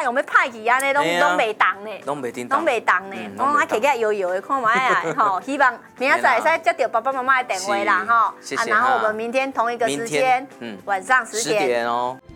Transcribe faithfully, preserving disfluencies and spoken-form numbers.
用要派去安尼，拢拢袂当呢， 拢袂叮拢袂当呢，我还摕起来摇摇的，看卖啊，吼，希望明仔载会使接到爸爸妈妈的电话啦，吼，啊，然后我们明天同一个时间，嗯，晚上十点哦。